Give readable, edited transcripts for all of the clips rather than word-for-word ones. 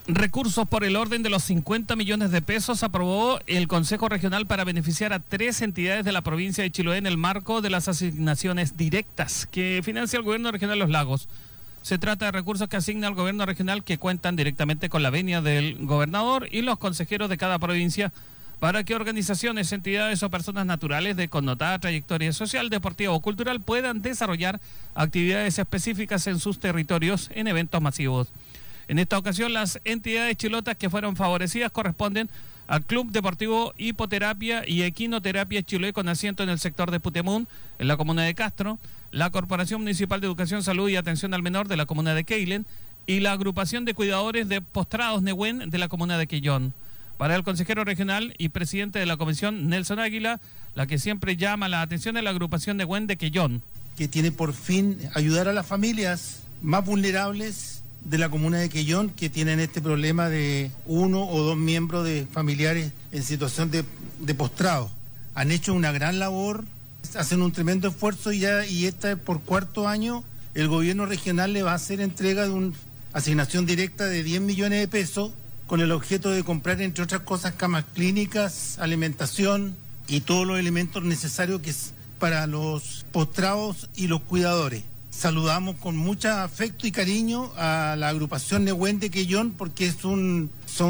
Recursos por el orden de los 50 millones de pesos aprobó el Consejo Regional para beneficiar a 3 entidades de la provincia de Chiloé en el marco de las asignaciones directas que financia el Gobierno Regional Los Lagos. Se trata de recursos que asigna el Gobierno Regional que cuentan directamente con la venia del gobernador y los consejeros de cada provincia para que organizaciones, entidades o personas naturales de connotada trayectoria social, deportiva o cultural puedan desarrollar actividades específicas en sus territorios en eventos masivos. En esta ocasión, las entidades chilotas que fueron favorecidas corresponden al Club Deportivo Hipoterapia y Equinoterapia Chiloé, con asiento en el sector de Putemún, en la comuna de Castro, la Corporación Municipal de Educación, Salud y Atención al Menor de la comuna de Keilen y la Agrupación de Cuidadores de Postrados Nehuen de la comuna de Quillón. Para el consejero regional y presidente de la comisión, Nelson Águila, la que siempre llama la atención es la Agrupación Nehuen de Quillón, que tiene por fin ayudar a las familias más vulnerables de la comuna de Quillón, que tienen este problema de 1 o 2 miembros de familiares en situación de postrado. Han hecho una gran labor, hacen un tremendo esfuerzo y esta por 4º año el gobierno regional le va a hacer entrega de una asignación directa de 10 millones de pesos con el objeto de comprar, entre otras cosas, camas clínicas, alimentación y todos los elementos necesarios que es para los postrados y los cuidadores. Saludamos con mucho afecto y cariño a la agrupación Nehuen de Quillón porque son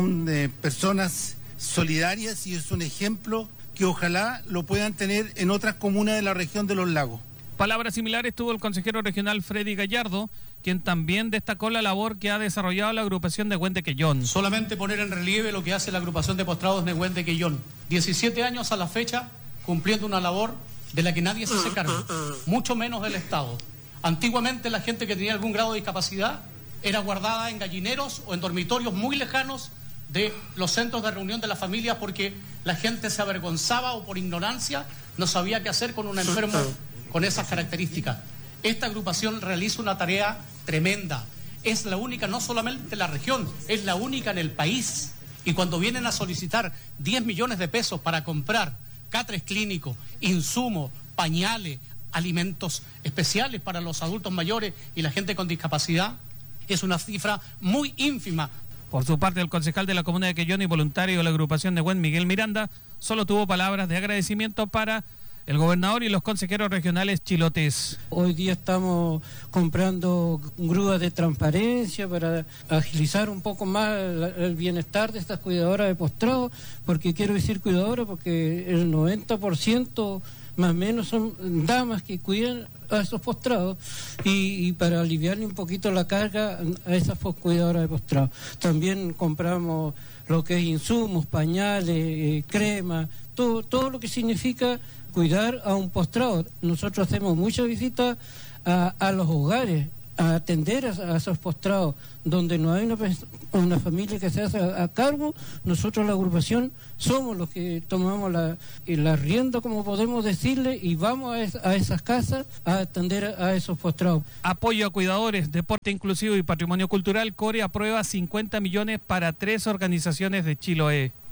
personas solidarias y es un ejemplo que ojalá lo puedan tener en otras comunas de la región de Los Lagos. Palabras similares tuvo el consejero regional Freddy Gallardo, quien también destacó la labor que ha desarrollado la agrupación Nehuen de Quillón. Solamente poner en relieve lo que hace la agrupación de postrados Nehuen de Quillón. 17 años a la fecha cumpliendo una labor de la que nadie se hace cargo, mucho menos el Estado. Antiguamente la gente que tenía algún grado de discapacidad era guardada en gallineros o en dormitorios muy lejanos de los centros de reunión de las familias porque la gente se avergonzaba o por ignorancia no sabía qué hacer con un enfermo con esas características. Esta agrupación realiza una tarea tremenda. Es la única, no solamente en la región, es la única en el país. Y cuando vienen a solicitar 10 millones de pesos para comprar catres clínicos, insumos, pañales, alimentos especiales para los adultos mayores y la gente con discapacidad, es una cifra muy ínfima. Por su parte, el concejal de la comuna de Quillón y voluntario de la agrupación Nehuen, Miguel Miranda, solo tuvo palabras de agradecimiento para el gobernador y los consejeros regionales chilotes. Hoy día estamos comprando grúas de transparencia para agilizar un poco más el bienestar de estas cuidadoras de postrado, porque quiero decir cuidadoras porque el 90% más o menos son damas que cuidan a esos postrados y para aliviarle un poquito la carga a esas cuidadoras de postrados. También compramos lo que es insumos, pañales, crema, todo lo que significa cuidar a un postrado. Nosotros hacemos muchas visitas a los hogares, a atender a esos postrados, donde no hay una familia que se hace a cargo. Nosotros la agrupación somos los que tomamos la rienda, como podemos decirle, y vamos a esas casas a atender a esos postrados. Apoyo a cuidadores, deporte inclusivo y patrimonio cultural. CORE aprueba 50 millones para 3 organizaciones de Chiloé.